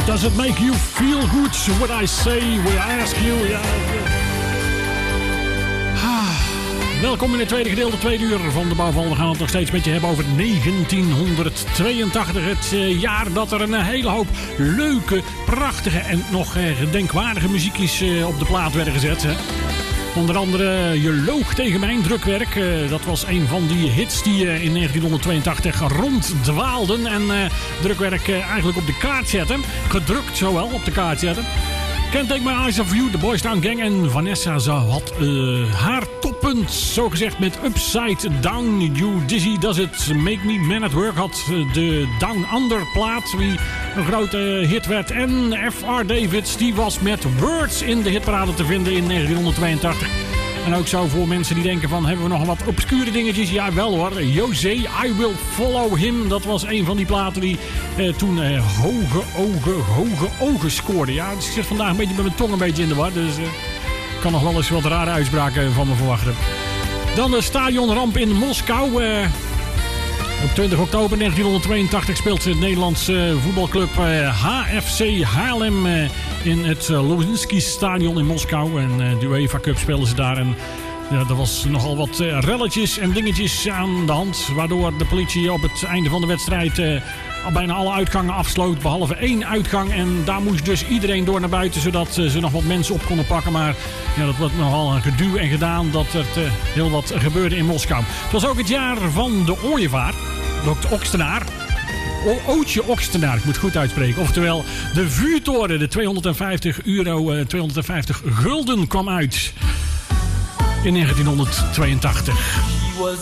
Does it make you feel good what I say, what I ask you? Ja. Welkom in het tweede gedeelte, tweede uur van de Bouwval. We gaan het nog steeds met je hebben over 1982. Het jaar dat er een hele hoop leuke, prachtige en nog gedenkwaardige muziekjes op de plaat werden gezet. Hè. Onder andere Je loog tegen mijn drukwerk. Dat was een van die hits die in 1982 ronddwaalden. En drukwerk eigenlijk op de kaart zetten. Gedrukt zowel op de kaart zetten. Can't Take My Eyes Off You, de Boys Town Gang. En Vanessa had haar toppunt, zogezegd, met Upside Down. You Dizzy Does It Make Me Man at Work had de Down Under plaat, die een grote hit werd. En F.R. Davids, die was met Words in de hitparade te vinden in 1982. En ook zo voor mensen die denken van, hebben we nog wat obscure dingetjes? Ja, wel hoor. José, I Will Follow Him. Dat was een van die platen die toen hoge ogen scoorde. Ja, dus ik zit vandaag een beetje met mijn tong een beetje in de war. Dus ik kan nog wel eens wat rare uitspraken van me verwachten. Dan de stadionramp in Moskou. Op 20 oktober 1982 speelt het Nederlandse voetbalclub HFC Haarlem in het Lozinski Stadion in Moskou. En de UEFA Cup speelden ze daar. En ja, er was nogal wat relletjes en dingetjes aan de hand. Waardoor de politie op het einde van de wedstrijd bijna alle uitgangen afsloot. Behalve één uitgang. En daar moest dus iedereen door naar buiten. Zodat ze nog wat mensen op konden pakken. Maar ja, dat was nogal een geduw en gedaan dat er heel wat gebeurde in Moskou. Het was ook het jaar van de ooievaar. Dr. Oxtenaar. Ootje Oxtenaar, ik moet het goed uitspreken. Oftewel, de vuurtoren, de 250 gulden kwam uit in 1982.